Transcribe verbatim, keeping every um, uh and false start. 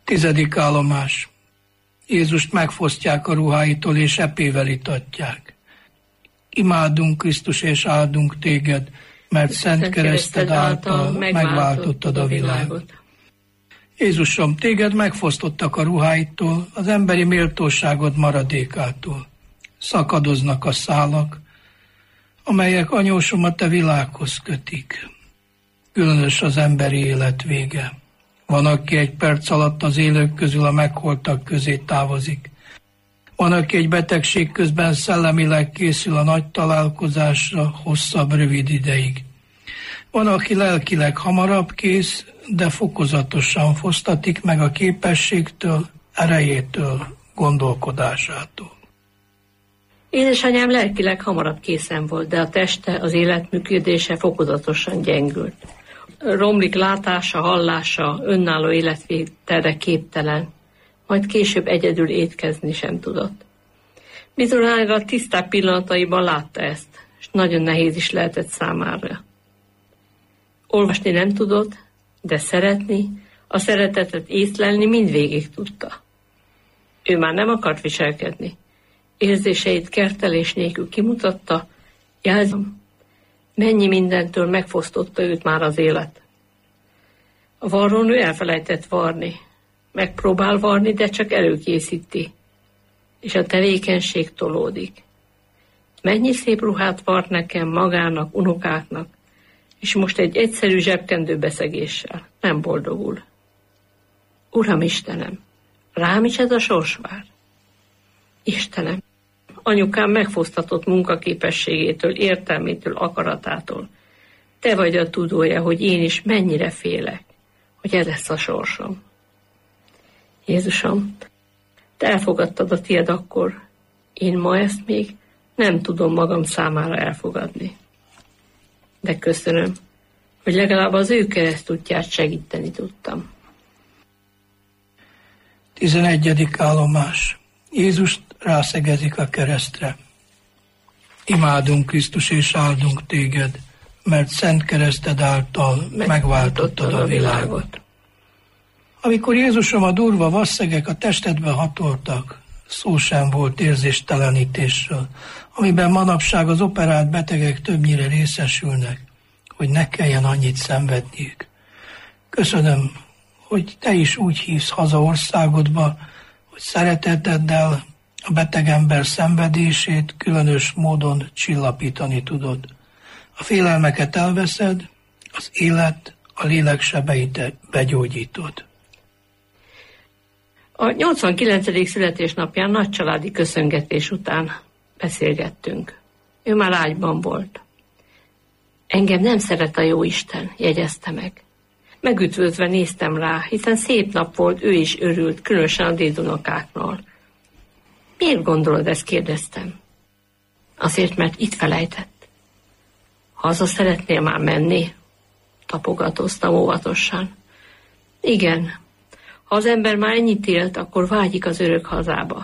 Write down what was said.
Tizedik állomás. Jézust megfosztják a ruháitól, és epével itatják. Imádunk, Krisztus, és áldunk téged, mert szent kereszted által megváltottad a világot. Jézusom, téged megfosztottak a ruháitól, az emberi méltóságod maradékától. Szakadoznak a szálak, amelyek anyósom a te világhoz kötik. Különös az emberi élet vége. Van, aki egy perc alatt az élők közül a megholtak közé távozik. Van, aki egy betegség közben szellemileg készül a nagy találkozásra hosszabb, rövid ideig. Van, aki lelkileg hamarabb kész, de fokozatosan fosztatik meg a képességtől, erejétől, gondolkodásától. Édesanyám lelkileg hamarabb készen volt, de a teste, az életműködése fokozatosan gyengült. Romlik látása, hallása, önálló életvételre képtelen, majd később egyedül étkezni sem tudott. Bizonyára a tisztább pillanataiban látta ezt, és nagyon nehéz is lehetett számára. Olvasni nem tudott, de szeretni, a szeretetet észlelni mindvégig tudta. Ő már nem akart viselkedni. Érzéseit kertelés nélkül kimutatta, jelzem, mennyi mindentől megfosztotta őt már az élet. A varrónő elfelejtett varni. Megpróbál varni, de csak előkészíti. És a tevékenység tolódik. Mennyi szép ruhát vart nekem, magának, unokáknak, és most egy egyszerű zsebkendőbeszegéssel nem boldogul. Uram Istenem, rám is ez a sors vár? Istenem, anyukám megfosztatott munkaképességétől, értelmétől, akaratától. Te vagy a tudója, hogy én is mennyire félek, hogy ez lesz a sorsom. Jézusom, te elfogadtad a tied akkor, én ma ezt még nem tudom magam számára elfogadni. De köszönöm, hogy legalább az ő keresztútját segíteni tudtam. Tizenegyedik állomás. Jézust rászegezik a keresztre. Imádunk, Krisztus, és áldunk téged, mert szent kereszted által megváltottad a világot. Amikor Jézusom a durva vasszegek a testedbe hatoltak, szó sem volt érzéstelenítésről, amiben manapság az operált betegek többnyire részesülnek, hogy ne kelljen annyit szenvedniük. Köszönöm, hogy te is úgy hívsz haza országodba, hogy szereteteddel a beteg ember szenvedését különös módon csillapítani tudod. A félelmeket elveszed, az élet, a lélek sebeit begyógyítod. A nyolcvankilencedik születésnapján nagy családi köszöngetés után beszélgettünk. Ő már ágyban volt. Engem nem szeret a jóisten, jegyezte meg. Megütvözve néztem rá, hiszen szép nap volt, ő is örült, különösen a dédunokáknál. Miért gondolod ezt, kérdeztem. Azért, mert itt felejtett. Haza szeretnél már menni? Tapogatóztam óvatosan. Igen, ha az ember már ennyit élt, akkor vágyik az örök hazába.